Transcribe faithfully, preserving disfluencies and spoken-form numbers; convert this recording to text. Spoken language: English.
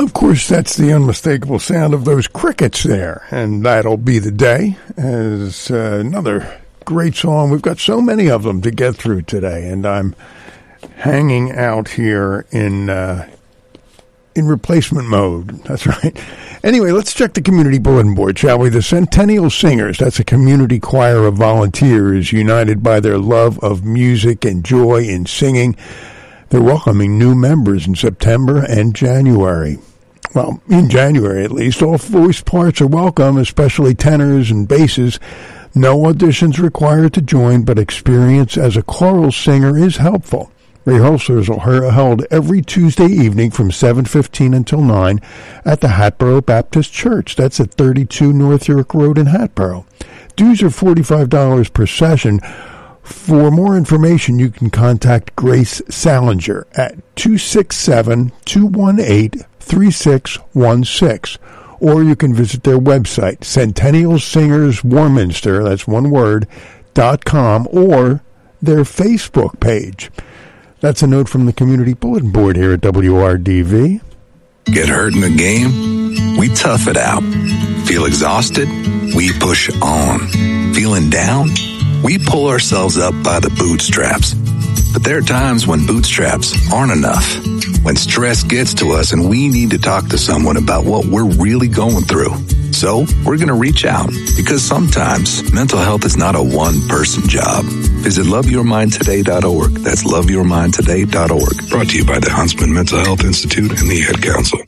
Of course, that's the unmistakable sound of those crickets there, and that'll be the day as uh, another great song. We've got so many of them to get through today, and I'm hanging out here in uh, in replacement mode. That's right. Anyway, let's check the community bulletin board, shall we? The Centennial Singers, that's a community choir of volunteers united by their love of music and joy in singing. They're welcoming new members in September and January. Well, in January at least, all voice parts are welcome, especially tenors and basses. No auditions required to join, but experience as a choral singer is helpful. Rehearsals are held every Tuesday evening from seven fifteen until nine at the Hatboro Baptist Church. That's at thirty-two North York Road in Hatboro. Dues are forty-five dollars per session. For more information, you can contact Grace Salinger at two six seven, two one eight, three six one six, or you can visit their website, Centennial Singers Warminster, that's one word, dot com, or their Facebook page. That's a note from the Community Bulletin Board here at W R D V. Get hurt in the game? We tough it out. Feel exhausted? We push on. Feeling down? We pull ourselves up by the bootstraps. But there are times when bootstraps aren't enough. When stress gets to us and we need to talk to someone about what we're really going through. So we're going to reach out because sometimes mental health is not a one-person job. Visit love your mind today dot org. That's love your mind today dot org. Brought to you by the Huntsman Mental Health Institute and the Ad Council.